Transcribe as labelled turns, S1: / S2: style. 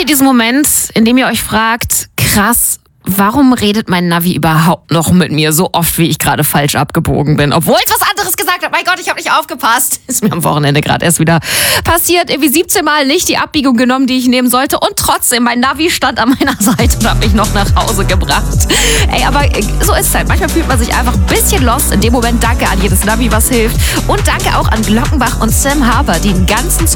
S1: diesen Moment, in dem ihr euch fragt, krass, warum redet mein Navi überhaupt noch mit mir so oft, wie ich gerade falsch abgebogen bin? Obwohl ich was anderes gesagt habe. Mein Gott, ich habe nicht aufgepasst. Ist mir am Wochenende gerade erst wieder passiert. Irgendwie 17 Mal nicht die Abbiegung genommen, die ich nehmen sollte. Und trotzdem, mein Navi stand an meiner Seite und hat mich noch nach Hause gebracht. Ey, aber so ist es halt. Manchmal fühlt man sich einfach ein bisschen lost. In dem Moment danke an jedes Navi, was hilft. Und danke auch an Glockenbach und Sam Harper, die den ganzen Song